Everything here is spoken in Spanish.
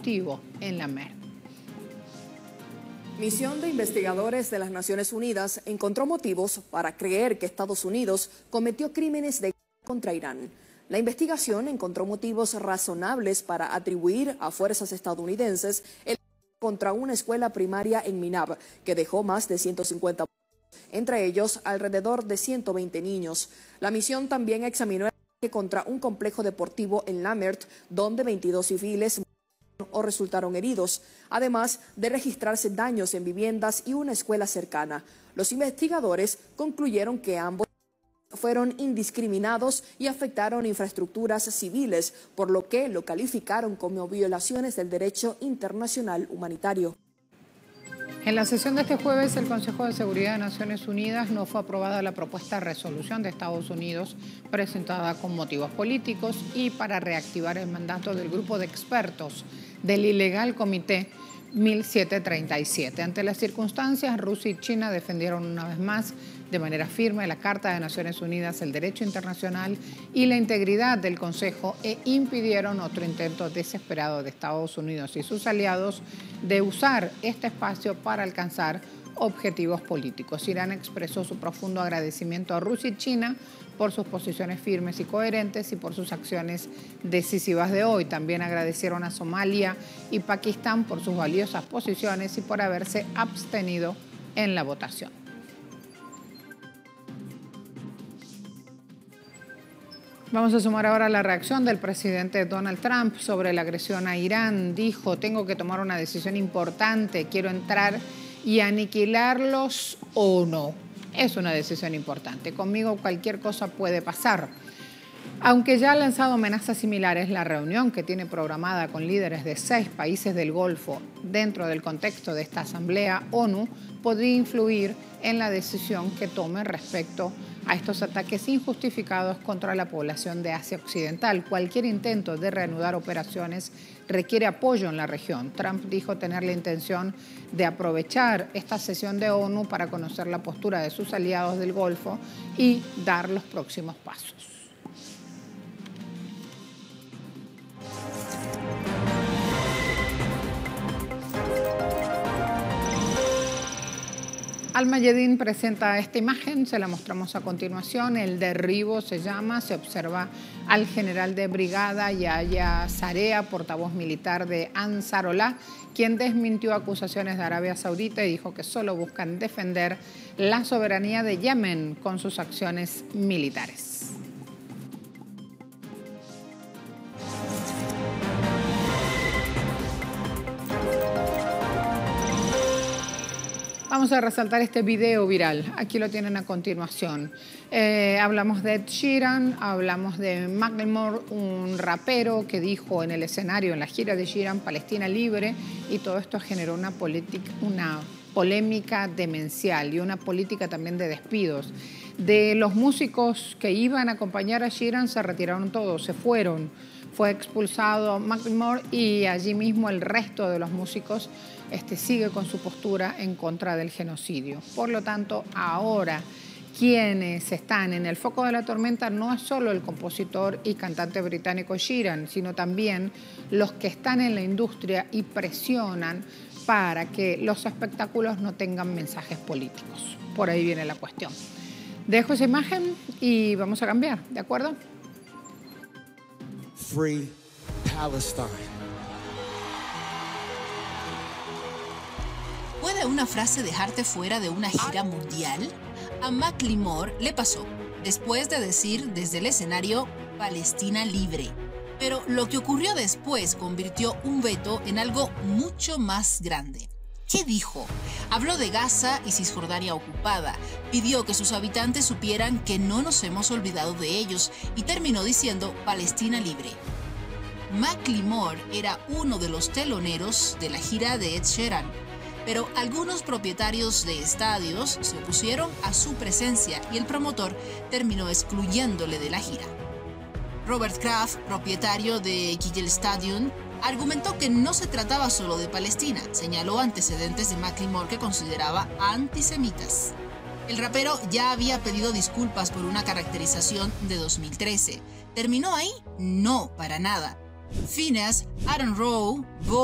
positivo en la MER. Misión de investigadores de las Naciones Unidas encontró motivos para creer que Estados Unidos cometió crímenes de guerra contra Irán. La investigación encontró motivos razonables para atribuir a fuerzas estadounidenses el ataque contra una escuela primaria en Minab, que dejó más de 150 muertos, entre ellos alrededor de 120 niños. La misión también examinó el ataque contra un complejo deportivo en Lamert, donde 22 civiles o resultaron heridos, además de registrarse daños en viviendas y una escuela cercana. Los investigadores concluyeron que ambos fueron indiscriminados y afectaron infraestructuras civiles, por lo que lo calificaron como violaciones del derecho internacional humanitario. En la sesión de este jueves, el Consejo de Seguridad de Naciones Unidas no fue aprobada la propuesta de resolución de Estados Unidos presentada con motivos políticos y para reactivar el mandato del grupo de expertos del ilegal Comité 1737. Ante las circunstancias, Rusia y China defendieron una vez más de manera firme la Carta de Naciones Unidas, el derecho internacional y la integridad del Consejo e impidieron otro intento desesperado de Estados Unidos y sus aliados de usar este espacio para alcanzar objetivos políticos. Irán expresó su profundo agradecimiento a Rusia y China por sus posiciones firmes y coherentes y por sus acciones decisivas de hoy. También agradecieron a Somalia y Pakistán por sus valiosas posiciones y por haberse abstenido en la votación. Vamos a sumar ahora la reacción del presidente Donald Trump sobre la agresión a Irán. Dijo: tengo que tomar una decisión importante, quiero entrar y aniquilarlos o no. Es una decisión importante. Conmigo cualquier cosa puede pasar. Aunque ya ha lanzado amenazas similares, la reunión que tiene programada con líderes de 6 países del Golfo dentro del contexto de esta Asamblea ONU podría influir en la decisión que tome respecto a estos ataques injustificados contra la población de Asia Occidental. Cualquier intento de reanudar operaciones requiere apoyo en la región. Trump dijo tener la intención de aprovechar esta sesión de ONU para conocer la postura de sus aliados del Golfo y dar los próximos pasos. Al-Mayadeen presenta esta imagen, se la mostramos a continuación. El derribo se observa al general de brigada Yahya Zarea, portavoz militar de Ansarollah, quien desmintió acusaciones de Arabia Saudita y dijo que solo buscan defender la soberanía de Yemen con sus acciones militares. Vamos a resaltar este video viral. Aquí lo tienen a continuación. Hablamos de Ed Sheeran, hablamos de Macklemore, un rapero que dijo en el escenario, en la gira de Sheeran, Palestina libre, y todo esto generó una polémica demencial y una política también de despidos. De los músicos que iban a acompañar a Sheeran se retiraron todos, se fueron. Fue expulsado Macklemore y allí mismo el resto de los músicos sigue con su postura en contra del genocidio. Por lo tanto, ahora quienes están en el foco de la tormenta no es solo el compositor y cantante británico Sheeran, sino también los que están en la industria y presionan para que los espectáculos no tengan mensajes políticos. Por ahí viene la cuestión. Dejo esa imagen y vamos a cambiar, ¿de acuerdo? Free Palestine. ¿Puede una frase dejarte fuera de una gira mundial? A Macklemore le pasó, después de decir desde el escenario Palestina libre. Pero lo que ocurrió después convirtió un veto en algo mucho más grande. ¿Qué dijo? Habló de Gaza y Cisjordania ocupada, pidió que sus habitantes supieran que no nos hemos olvidado de ellos y terminó diciendo Palestina libre. Macklemore era uno de los teloneros de la gira de Ed Sheeran, pero algunos propietarios de estadios se opusieron a su presencia y el promotor terminó excluyéndole de la gira. Robert Kraft, propietario de Gigel Stadium, argumentó que no se trataba solo de Palestina, señaló antecedentes de Macklemore que consideraba antisemitas. El rapero ya había pedido disculpas por una caracterización de 2013. ¿Terminó ahí? No, para nada. Phineas, Aaron Rowe,